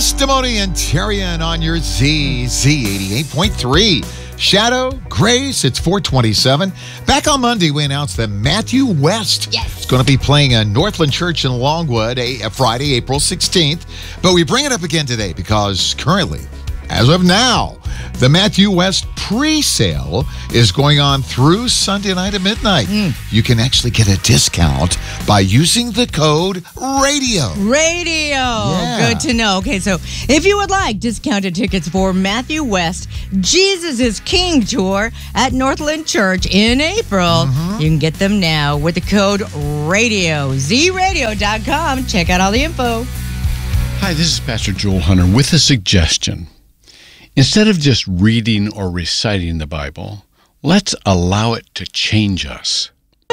Testimony and Tarian on your Z88.3. Shadow, Grace, it's 427. Back on Monday, we announced that Matthew West is going to be playing at Northland Church in Longwood Friday, April 16th. But we bring it up again today because currently, as of now, the Matthew West pre-sale is going on through Sunday night at midnight. You can actually get a discount by using the code RADIO. Radio. Yeah. Good to know. Okay, so if you would like discounted tickets for Matthew West, Jesus is King tour at Northland Church in April, you can get them now with the code RADIO. ZRadio.com. Check out all the info. Hi, this is Pastor Joel Hunter with a suggestion. Instead of just reading or reciting the Bible, let's allow it to change us.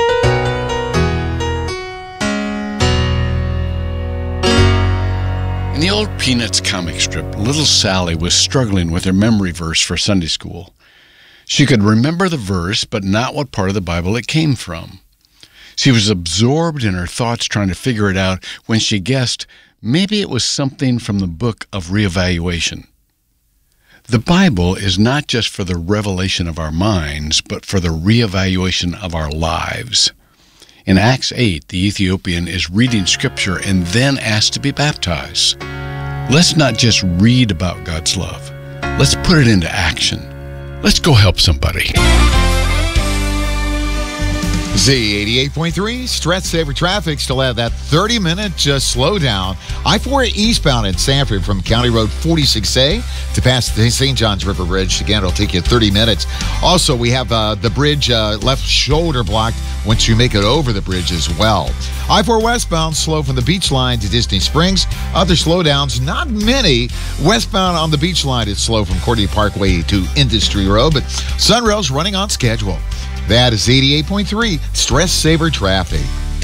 In the old Peanuts comic strip, little Sally was struggling with her memory verse for Sunday school. She could remember the verse, but not what part of the Bible it came from. She was absorbed in her thoughts trying to figure it out when she guessed maybe it was something from the book of reevaluation. The Bible is not just for the revelation of our minds, but for the reevaluation of our lives. In Acts 8, the Ethiopian is reading Scripture and then asked to be baptized. Let's not just read about God's love. Let's put it into action. Let's go help somebody. Z88.3, Stress Saver Traffic still have that 30-minute slowdown. I-4 eastbound in Sanford from County Road 46A to past the St. John's River Bridge. Again, it'll take you 30 minutes. Also, we have the bridge left shoulder blocked once you make it over the bridge as well. I-4 westbound slow from the beach line to Disney Springs. Other slowdowns, not many. Westbound on the beach line, it's slow from Courtney Parkway to Industry Road, but Sunrail's running on schedule. That is 88.3 Stress Saver Traffic.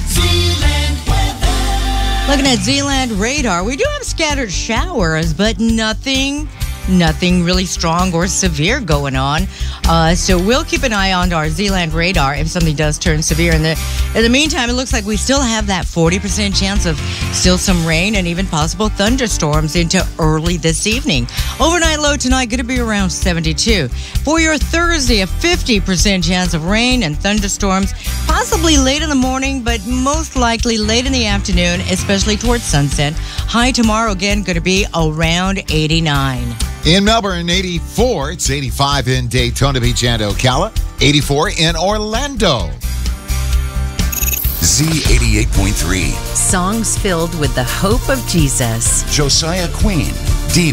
Looking at Zealand radar, we do have scattered showers, but nothing really strong or severe going on. So we'll keep an eye on our Zealand radar if something does turn severe. In the meantime, it looks like we still have that 40% chance of still some rain and even possible thunderstorms into early this evening. Overnight low tonight going to be around 72. For your Thursday, a 50% chance of rain and thunderstorms, possibly late in the morning, but most likely late in the afternoon, especially towards sunset. High tomorrow again going to be around 89. In Melbourne, 84. It's 85 in Daytona Beach and Ocala. 84 in Orlando. Z88.3. Songs filled with the hope of Jesus. Josiah Queen.